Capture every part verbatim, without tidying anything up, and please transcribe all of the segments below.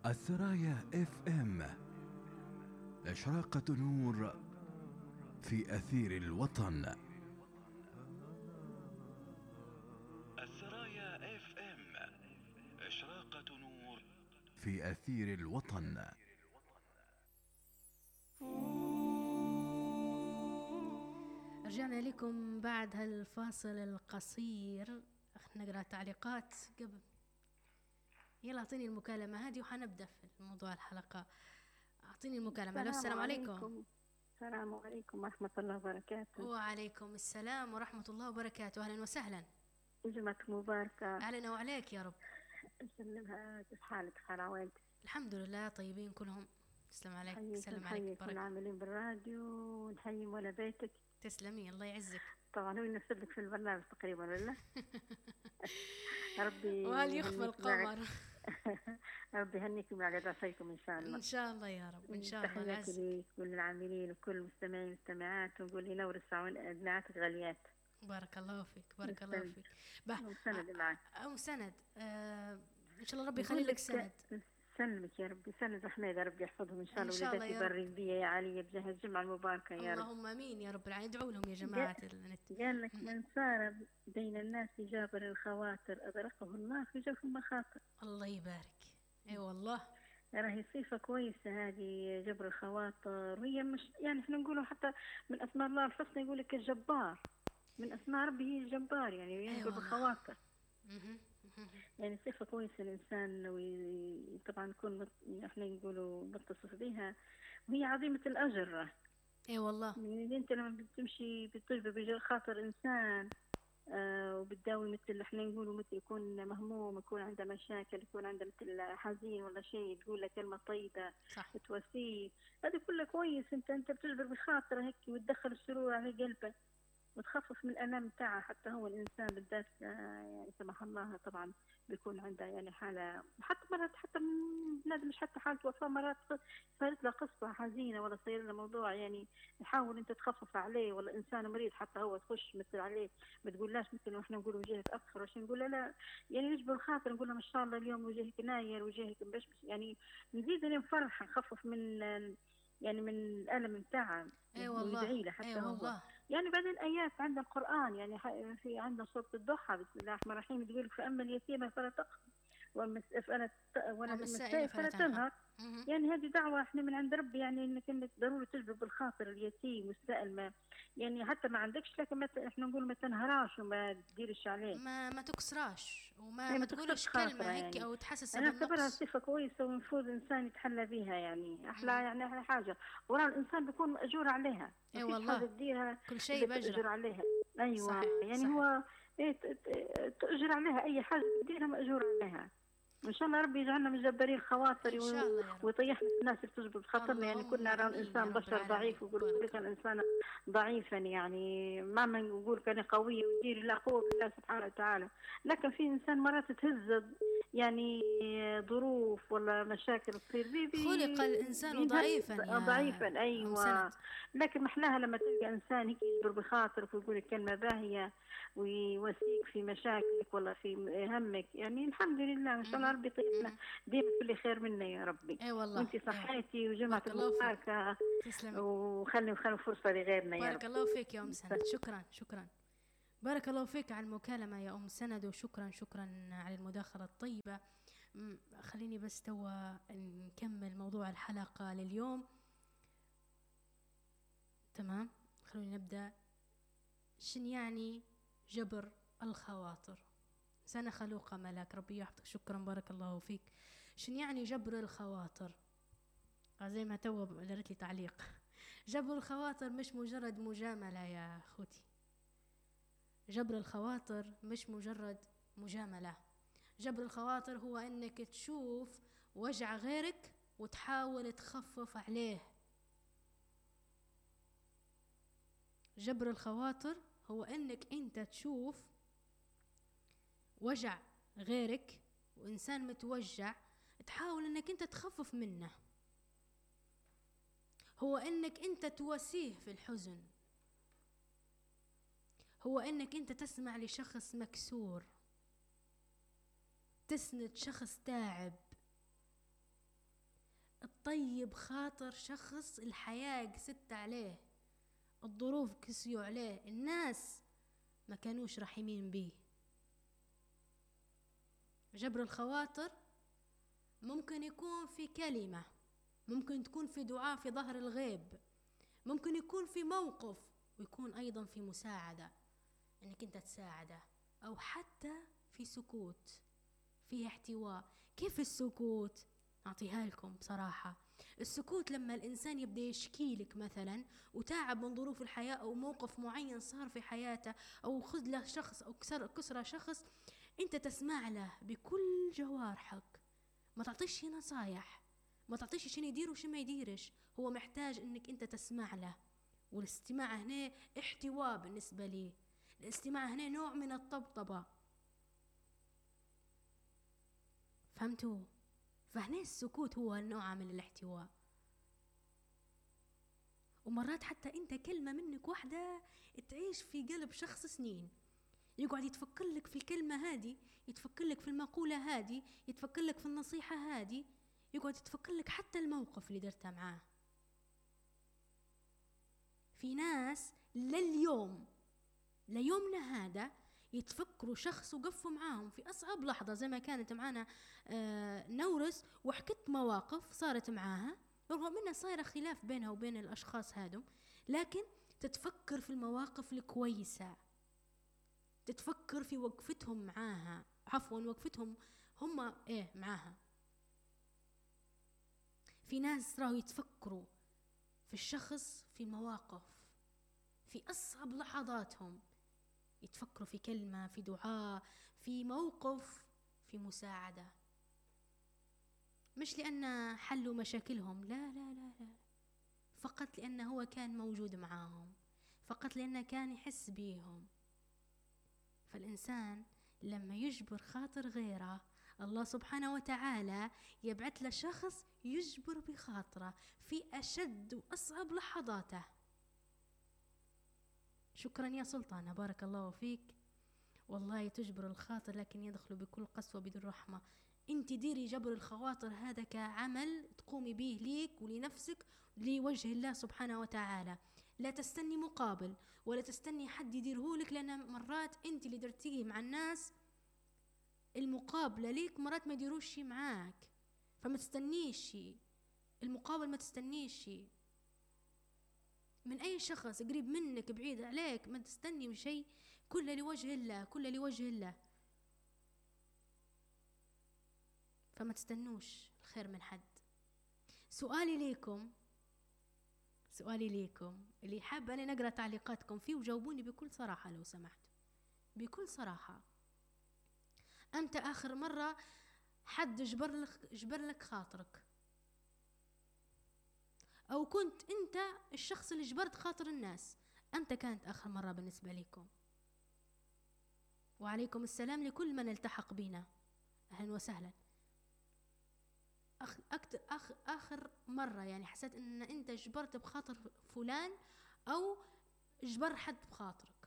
الثرايا اف ام، إشراقة نور في أثير الوطن. الثرايا اف ام، إشراقة نور في أثير الوطن. رجعنا لكم بعد هالفاصل القصير. نقرأ تعليقات قبل. يلا أعطيني المكالمة هذه وحنبدأ في موضوع الحلقة. أعطيني المكالمة. السلام, السلام عليكم. عليكم. السلام عليكم ورحمة الله وبركاته. وعليكم السلام ورحمة الله وبركاته. أهلا وسهلا. جمعتك مباركة. علينا وعليك يا رب. أسلمها. كيف حالك حلاوات؟ الحمد لله طيبين كلهم. تسلم عليك. سلم عليك. بركة. العاملين بالراديو ونحيي ولا بيتك. تسلمي الله يعزك. طبعا هو ينفذ لك في البرنامج تقريبا ولا؟ ربي. وهل يخفى القمر؟ ربي يهنيكم وعلى راسيكم ان شاء الله. ان شاء الله يا رب. ان شاء الله. تحياتي ليك كل العاملين وكل المستمعين والمستمعات، ونقول لي نور الساعون ابناتك غاليات. بارك الله فيك. بارك الله فيك. سند معك او سند. آه ان شاء الله ربي يخلي لك سند. سلمك يا ربي. سند حميد ربي يحفظهم ان شاء الله. ولدتي بالريبيه يا علي بجاه الجمعه المباركه يا رب. اللهم امين يا رب العالمين. ادعوا لهم يا جماعه النت. قال لك من صار بين الناس جابر الخواطر أغرقه الله في جوف المخاطر. الله يبارك. اي أيوة والله. راهي صفة كويسة هذه جبر الخواطر، وهي مش يعني احنا نقوله حتى من أسماء الله الحسنى يقول لك الجبار، من أسماء ربي هي الجبار يعني يجبر أيوة الخواطر. يعني صفة كويسة الإنسان وطبعا يكون احنا نقوله متصف بها، وهي عظيمة الأجر. اي أيوة والله. يعني انت لما بتمشي بتجبر بجر خاطر إنسان آه وبتداوي مثل احنا نقوله مثل يكون مهموم، يكون عنده مشاكل، يكون عنده مثل حزين ولا شيء، تقول له كلمة طيبة صح. تواسيه، هذا كله كويس. انت انت بتجبر بخاطره هيك وتدخل السرور على قلبه وتخفف من الألم تاعه. حتى هو الإنسان بالذات يعني سمح الله طبعا بيكون عنده يعني حالة، حتى مرات حتى بنادم مش حتى حالة وفاة، مرات صارت له قصة حزينة ولا صير له موضوع يعني يحاول انت تخفف عليه، ولا إنسان مريض حتى هو تخش مثل عليه ما تقوللاش مثل ما احنا نقول وجهك أكثر عشان نقول لا لا يعني نجبر خاطر نقول له ما شاء الله اليوم وجهك ناير وجهك مبشبش، يعني نزيد نفرح نخفف من يعني من الألم بتاعه. اي والله. ويدعي له حتى أي هو والله. يعني بعدين آيات عند القرآن يعني في عندنا سورة الضحى بسم الله الرحمن الرحيم تقول فأما اليتيمة فلا تقهر ولا المسائل فلا تنهر. يعني هذه دعوة احنا من عند ربي يعني انك انك ضروري تجبر بالخاطر اليتيم والسائل، ما يعني حتى ما عندكش لكن ما احنا نقول ما تنهراش وما تديرش عليه، ما ما تكسراش وما يعني ما تقولش كلمة هيك يعني. او تحسسه بالنقص. انا اعتبرها صفة كويسة ومفروض انسان يتحلى بها يعني احلى مم. يعني احلى حاجة، ورا الانسان بيكون مأجور عليها. اي والله. كل شيء بأجر عليها. ايوه صحيح. يعني صحيح. هو إيه تأجر عليها اي حاجة تديرها مأجور عليها. ان شاء الله ربي يجعلنا مجبرين خواطر ويطيحنا الناس اللي تجبر بخاطرنا. يعني كنا نرى الانسان بشر ضعيف ويقول لك الانسان ضعيفا يعني ما من نقول كان قوي ويدير لا قوه بالله سبحانه وتعالى، لكن في انسان مرات تهز يعني ظروف ولا مشاكل تصير بيه خلق الانسان ضعيفا يا ضعيفا ايوه. لكن محلاها لما تلقى انسان هيك يجبر بخاطرك ويقول لك كلمه باهيه ويواسيك في مشاكلك ولا في همك، يعني الحمد لله ان شاء الله ربي يطيعنا ديما كل خير منا يا ربي. اي والله. وانت صحيتي وجمعة المباركة وخلي وخلي فرصة لغيرنا يا رب. بارك الله فيك يا أم سند. شكرا شكرا. بارك الله فيك على المكالمة يا أم سند، وشكرا شكرا على المداخلة الطيبة. خليني بس توا نكمل موضوع الحلقة لليوم. تمام. خلوني نبدأ. شن يعني جبر الخواطر؟ سنة خلوقة ملاك ربي يحفظك. شكرا بارك الله فيك. شن يعني جبر الخواطر؟ زي ما تو درت لي تعليق. جبر الخواطر مش مجرد مجاملة يا أخوتي. جبر الخواطر مش مجرد مجاملة. جبر الخواطر هو أنك تشوف وجع غيرك وتحاول تخفف عليه. جبر الخواطر هو أنك أنت تشوف وجع غيرك وإنسان متوجع تحاول أنك أنت تخفف منه. هو أنك أنت تواسيه في الحزن. هو أنك أنت تسمع لشخص مكسور، تسند شخص تاعب، تطيب خاطر شخص الحياة قست عليه، الظروف كسيوا عليه، الناس ما كانوش رحيمين بيه. جبر الخواطر ممكن يكون في كلمة، ممكن تكون في دعاء في ظهر الغيب، ممكن يكون في موقف، ويكون أيضا في مساعدة أنك أنت تساعده، أو حتى في سكوت فيه احتواء. كيف السكوت؟ أعطيها لكم بصراحة. السكوت لما الإنسان يبدأ يشكي لك مثلا وتعب من ظروف الحياة أو موقف معين صار في حياته، أو خذ له شخص أو كسر كسر شخص، أنت تسمع له بكل جوارحك، ما تعطيش نصايح، ما تعطيش شنو يدير وشنو ما يديرش، هو محتاج أنك أنت تسمع له. والاستماع هنا احتواء بالنسبة لي، الاستماع هنا نوع من الطبطبة. فهمتوا؟ فهنا السكوت هو نوع من الاحتواء. ومرات حتى انت كلمة منك واحدة تعيش في قلب شخص سنين، يقعد يتفكر لك في الكلمة هذه، يتفكر لك في المقولة هذه، يتفكر لك في النصيحة هذه، يقعد يتفكر لك حتى الموقف اللي درته معاه. في ناس لليوم ليومنا هذا يتفكروا شخص وقفوا معاهم في أصعب لحظة، زي ما كانت معانا آه نورس وحكت مواقف صارت معاها، رغم أنها صايرة خلاف بينها وبين الأشخاص هادم، لكن تتفكر في المواقف الكويسة، تتفكر في وقفتهم معاها، عفوا وقفتهم هم إيه معاها. في ناس راهو يتفكروا في الشخص في مواقف في أصعب لحظاتهم، يتفكروا في كلمة، في دعاء، في موقف، في مساعدة، مش لأن حلوا مشاكلهم، لا لا لا لا، فقط لأنه هو كان موجود معاهم، فقط لأنه كان يحس بيهم. فالإنسان لما يجبر خاطر غيره، الله سبحانه وتعالى يبعث له شخص يجبر بخاطره في أشد وأصعب لحظاته. شكرا يا سلطانة، بارك الله فيك. والله تجبر الخاطر لكن يدخل بكل قسوة بدون رحمة. انت ديري جبر الخواطر هذا كعمل تقومي به ليك ولنفسك لوجه الله سبحانه وتعالى، لا تستني مقابل ولا تستني حد يديرهولك، لأن مرات انت اللي درتيه مع الناس المقابلة ليك مرات ما يديروش معاك، فما تستنيش المقابل، ما تستنيش من أي شخص قريب منك بعيد عليك، ما تستني شيء، كله لوجه الله، كله لوجه الله. فما تستنوش الخير من حد. سؤالي ليكم سؤالي ليكم اللي حابة أنا نقرأ تعليقاتكم فيه وجاوبوني بكل صراحة لو سمحت، بكل صراحة. أنت آخر مرة حد جبر لك, جبر لك خاطرك، أو كنت أنت الشخص اللي جبرت خاطر الناس، أنت كانت آخر مرة بالنسبة لكم؟ وعليكم السلام لكل من التحق بنا، أهلا وسهلا. أخ أكتر أخ آخر مرة يعني حسيت أن أنت جبرت بخاطر فلان أو جبر حد بخاطرك.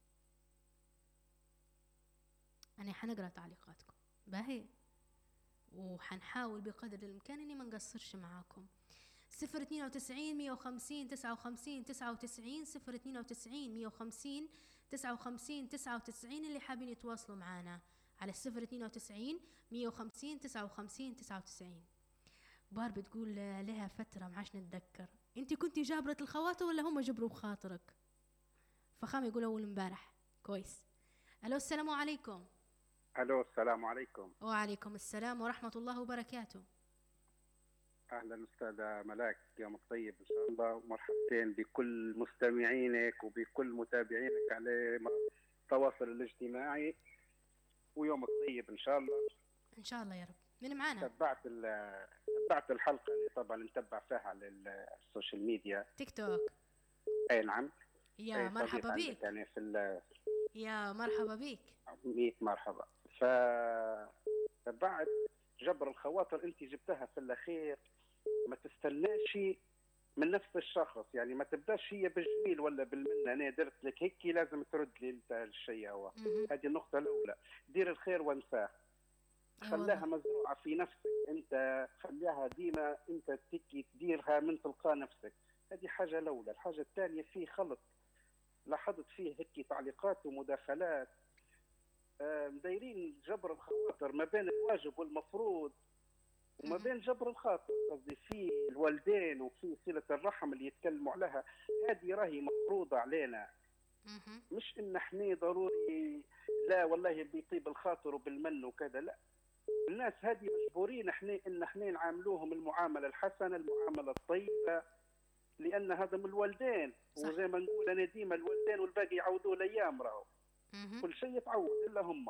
أنا حنقرأ تعليقاتكم باهي، وحنحاول بقدر الإمكان أني ما نقصرش معاكم. صفر اثنين وتسعين مية وخمسين تسعة وخمسين تسعة وتسعين صفر اثنين وتسعين مية وخمسين تسعة وخمسين تسعة وتسعين اللي حابين يتواصلوا معنا على الصفر اثنين وتسعين مية وخمسين تسعة وخمسين تسعة وتسعين. بار بتقول لها فترة معاش نتذكر، انت كنتي جابرة الخواطر ولا هم جبروا بخاطرك؟ فخام يقول أول امبارح. كويس. ألو السلام عليكم. ألو السلام عليكم. وعليكم السلام ورحمة الله وبركاته. أهلا أستاذة ملاك، يومك طيب إن شاء الله، ومرحبتين بكل مستمعينك وبكل متابعينك على التواصل الاجتماعي، ويومك طيب إن شاء الله. إن شاء الله يا رب. من معانا؟ تبعت تبعت الحلقة اللي طبعا نتبع فيها على السوشيال ميديا تيك توك. أي نعم. يا مرحبا بيك. يعني في يا مرحبا بيك. مية مرحبا. فتبعت جبر الخواطر، أنت جبتها في الأخير، ما تستناش من نفس الشخص، يعني ما تبداش هي بالجميل ولا بالمنة، أنا درت لك هيك لازم ترد لي أنت الشيء هو. هذه النقطة الأولى، دير الخير وانساه. خلاها مزروعة في نفسك أنت، خليها ديما أنت تكي تديرها من تلقى نفسك. هذه حاجة الأولى. الحاجة الثانية فيه خلط، لاحظت فيه هيك تعليقات ومداخلات مدايرين جبر الخواطر ما بين الواجب والمفروض وما بين جبر الخاطر، قصدي في الوالدين وفي صلة الرحم اللي يتكلموا عليها، هذه راهي مفروضة علينا. مش إن احنا ضروري لا والله بيطيب الخاطر وبالمن وكذا، لا، الناس هذه مجبورين احنا ان احنا نعاملوهم المعاملة الحسنة، المعاملة الطيبة، لأن هذا من الوالدين. وزي ما نقول أنا ديما الوالدين والباقي يعودوا الأيام، راهو كل شيء يتعود إلا هم،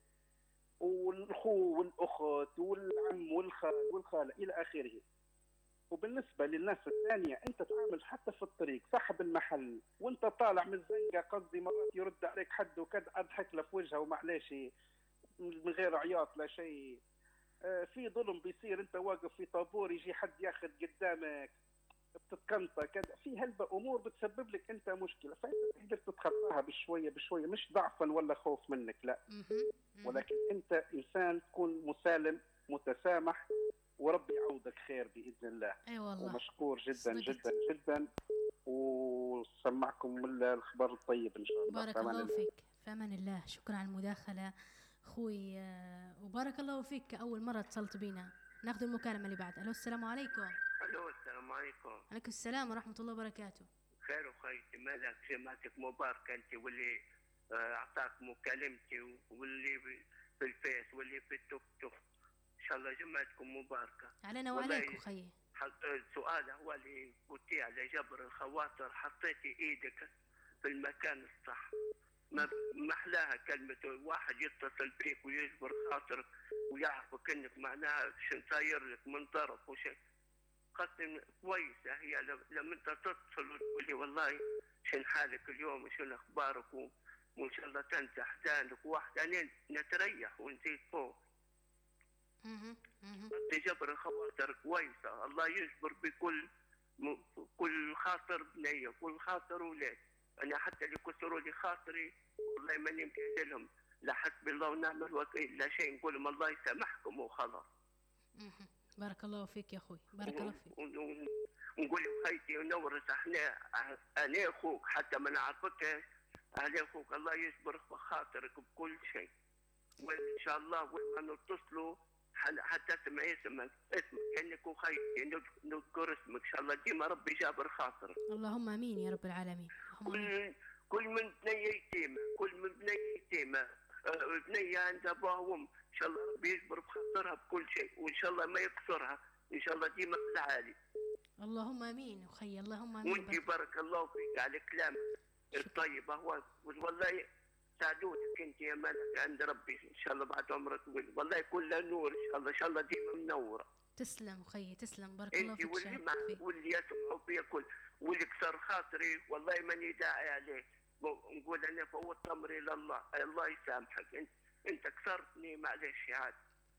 والأخو والأخت والعم والخال والخالة إلى آخره. وبالنسبة للناس الثانية أنت تعامل حتى في الطريق صاحب المحل وأنت طالع من الزنقة، قصدي مرات يرد عليك حد وكذا أضحك له في وجهه ومعليش من غير عياط لا شيء. آه في ظلم بيصير، أنت واقف في طابور يجي حد ياخذ قدامك بتتقنطة كذا، في هلبة أمور بتسبب لك أنت مشكلة، فأنت تقدر تتخطاها بشوية بشوية، مش ضعفا ولا خوف منك، لا، ولكن أنت إنسان تكون مسالم متسامح، وربي يعوضك خير بإذن الله. أي والله. ومشكور جدا صدقت. جدا جدا، وسمعكم الأخبار الطيب إن شاء الله. بارك الله فيك، في أمان الله. شكرا على المداخلة أخوي، وبارك الله فيك. أول مرة اتصلت بينا، ناخذ المكالمة اللي بعد. ألو السلام عليكم. ألو السلام عليكم. عليكم السلام ورحمة الله وبركاته. خير وخيتي، مالك؟ جماعتك مباركة أنت، واللي أعطاك مكالمتي، واللي في الفيس، واللي في التوك توك، إن شاء الله جماعتكم مباركة علينا وعليكم. خيي السؤال هو اللي قلتي على جبر الخواطر، حطيتي إيدك في المكان الصح. ما محلاها كلمة واحد يتصل بيك ويجبر خاطرك ويعرفك إنك معناها شن صاير لك من طرف وشيء. قسم كويسة هي لما انت تتصل وتقولي والله شن حالك اليوم وشن اخبارك وان شاء الله تنسى احزانك وواحد انا نتريح ونزيد فوق. جبر الخواطر كويسة، الله يجبر بكل م... كل خاطر بنية، كل خاطر ولاد. انا حتى اللي كسروا لي خاطري والله ماني مكيد لهم، لا حسبي الله ونعم الوكيل، لا شيء، نقول لهم الله يسامحكم وخلاص. بارك الله فيك يا اخوي، بارك الله فيك. ونقول خيتي ونورث احنا انا اخوك حتى ما نعرفكش، انا اخوك، الله يجبر خاطرك بكل شيء. وان شاء الله وين ما نتصلوا حتى اسمع اسمك اسمك كانك اخيتي، نذكر اسمك ان شاء الله ديما ربي جابر خاطرك. اللهم امين يا رب العالمين. كل كل من بنيه يتيمه، كل من بنيه يتيمه، بنيه عندها ابوها وام، ان شاء الله ربي يجبر بخاطرها بكل شيء، وان شاء الله ما يكسرها، ان شاء الله ديما في العالي. اللهم امين اخي، اللهم امين. وانت بارك الله فيك على كلامك الطيب، هو والله سعدوتك انت يا مالك عند ربي، ان شاء الله بعد عمرك طويل، والله كلها نور ان شاء الله، ان شاء الله ديما منوره. تسلم اخي، تسلم، بارك الله فيك. انت واللي معك واللي يسمعوا فيا كل واللي كسر خاطري والله ماني داعي عليه، نقول انا فوت امري لله، الله يسامحك، انت انت كسرتني معلش عاد.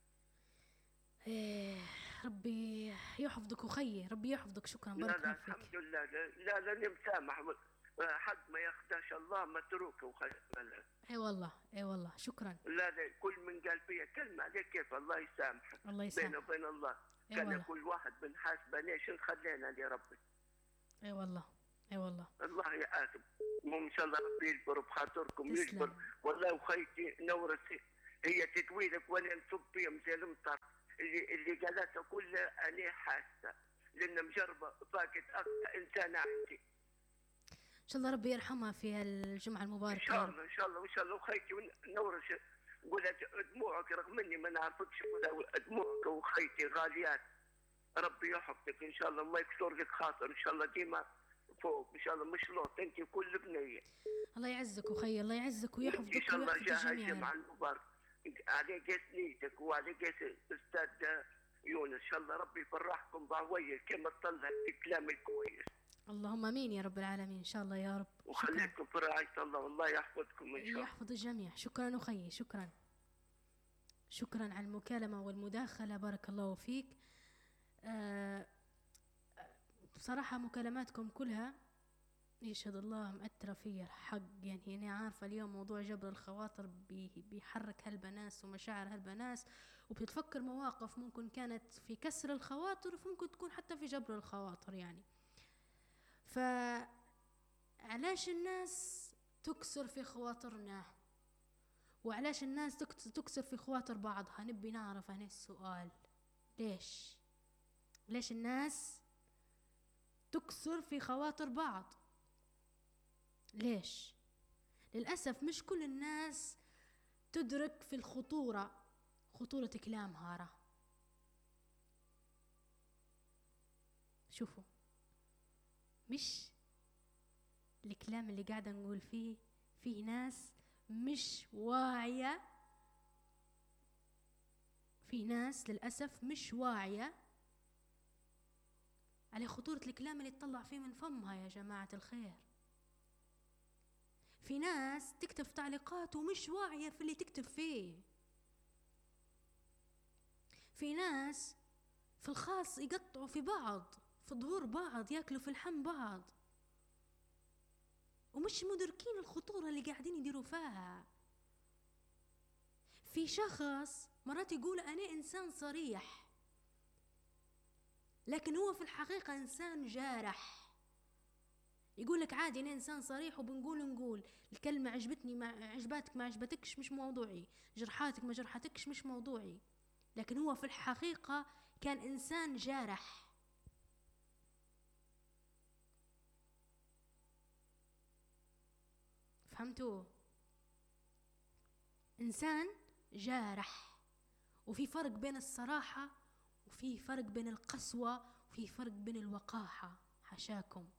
إيه ربي يحفظك اخي، ربي يحفظك. شكرا، بارك الله فيك. الحمد لله. لا لا لا مسامح، حد ما يخدعش الله متروك وخير. اي والله اي والله، شكرا. لا لا كل من قال فيها كلمه عليك كيف الله يسامحك، الله يسامحك بينه وبين الله. كان كل واحد بنحاسبه ليش خلينا لربي. اي والله اي والله. الله يعاتب، ان شاء الله ربي يجبر بخاطركم، يجبر والله. وخيتي نورث هي تتويلك ولا نصب فيهم زي المطر اللي اللي قالتها كلها انا حاسه، لان مجربه فاقد اقصى انسانه عندي. ان شاء الله ربي يرحمها في الجمعه المباركه. ان شاء الله ان شاء الله ان شاء الله. وخيتي نورث قولت دموعك رغم اني ما نعرفكش، دموعك وخيتي غاليات، ربي يحفظك ان شاء الله، ما يكسر لك خاطر ان شاء الله، ديما فوق ان شاء الله، مش لوط انت كل بنيه. الله يعزك اخي، الله يعزك ويحفظك ان شاء الله. جاها الجميع الجمعه المباركه على قيس نيتك وعلى قيس الاستاذ يونس، ان شاء الله ربي يفرحكم بعويه كما تطلع الكلام الكويس. اللهم امين يا رب العالمين، ان شاء الله يا رب. وخليكم في رعايه الله، والله يحفظكم ان شاء الله. يحفظ الجميع. شكرا اخي، شكرا شكرا على المكالمه والمداخله، بارك الله فيك. أه بصراحه مكالماتكم كلها يشهد الله مأثرة فيا الحق، يعني أنا عارفة اليوم موضوع جبر الخواطر بيحرك هالبناس ومشاعر هالبناس، وبتتفكر مواقف ممكن كانت في كسر الخواطر وممكن تكون حتى في جبر الخواطر يعني. فعلاش الناس تكسر في خواطرنا وعلاش الناس تكسر في خواطر بعضها؟ نبي نعرف هنا السؤال، ليش ليش الناس تكسر في خواطر بعض؟ ليش؟ للأسف مش كل الناس تدرك في الخطورة، خطورة كلامها. را شوفوا، مش الكلام اللي قاعدة نقول فيه، فيه ناس مش واعية، في ناس للأسف مش واعية على خطورة الكلام اللي تطلع فيه من فمها يا جماعة الخير. في ناس تكتب تعليقات ومش واعية في اللي تكتب فيه. في ناس في الخاص يقطعوا في بعض، في ظهور بعض، ياكلوا في لحم بعض، ومش مدركين الخطورة اللي قاعدين يديروا فيها. في شخص مرات يقول أنا إنسان صريح، لكن هو في الحقيقة إنسان جارح. يقولك عادي أنا إنسان صريح وبنقول نقول الكلمة عجبتني ما عجبتك ما عجبتكش مش موضوعي، جرحاتك ما جرحتكش مش موضوعي، لكن هو في الحقيقة كان إنسان جارح. فهمتوا؟ إنسان جارح. وفي فرق بين الصراحة وفي فرق بين القسوة وفي فرق بين الوقاحة. حشاكم،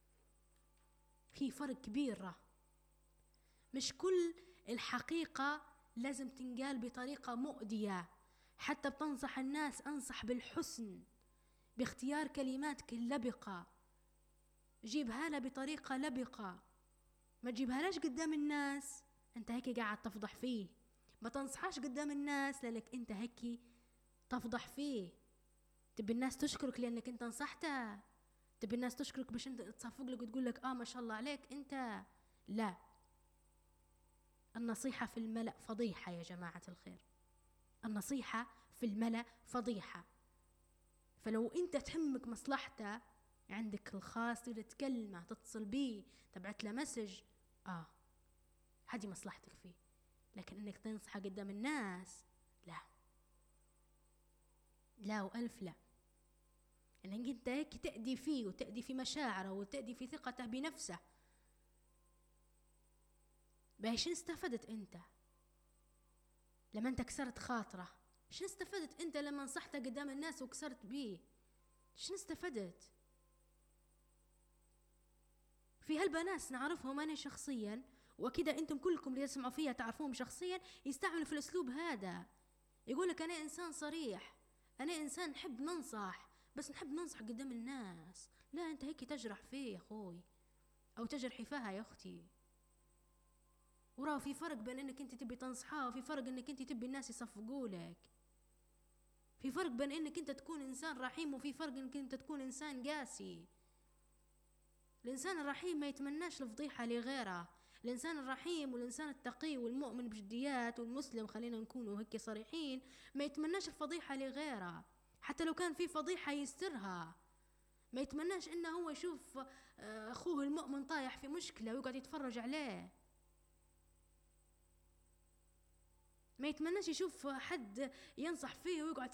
في فرق كبير. مش كل الحقيقة لازم تنقال بطريقة مؤذية. حتى بتنصح الناس أنصح بالحسن، باختيار كلماتك اللبقة، جيبها لها بطريقة لبقة، ما تجيبها لاش قدام الناس انت هيك قاعد تفضح فيه. ما تنصحاش قدام الناس لانك انت هيك تفضح فيه. تبي الناس تشكرك لانك انت نصحتها، تبي الناس تشكرك باش انت تصفق لك وتقول لك اه ما شاء الله عليك انت. لا، النصيحة في الملأ فضيحة يا جماعة الخير، النصيحة في الملأ فضيحة. فلو انت تهمك مصلحته عندك الخاص تقدر تكلمه، تتصل بيه، تبعت له مسج، اه هذه مصلحتك فيه. لكن انك تنصحه قدام الناس لا لا والف لا. انك انت هيك تأذي فيه وتأذي في مشاعره وتأذي في ثقته بنفسه. باش استفدت انت لما انت كسرت خاطره؟ شنو استفدت انت لما نصحته قدام الناس وكسرت بيه؟ شنو استفدت؟ في هالبناس نعرفهم انا شخصيا، واكيد انتم كلكم اللي تسمعوا فيها تعرفوهم شخصيا، يستعملوا في الاسلوب هذا. يقولك انا انسان صريح، انا انسان نحب ننصح، بس نحب ننصح قدام الناس. لا، انت هيك تجرح فيه يا اخوي او تجرحي فيها يا اختي. وراه في فرق بين انك انت تبي تنصحها وفي فرق انك انت تبي الناس يصفقوا لك. في فرق بين انك انت تكون انسان رحيم وفي فرق انك انت تكون انسان قاسي. الانسان الرحيم ما يتمناش الفضيحة لغيره. الانسان الرحيم والانسان التقي والمؤمن بجديات والمسلم، خلينا نكونوا هيك صريحين، ما يتمناش الفضيحة لغيره. حتى لو كان في فضيحة يسترها. ما يتمناش انه هو يشوف اخوه المؤمن طايح في مشكلة ويقعد يتفرج عليه. ما يتمناش يشوف حد ينصح فيه ويقعد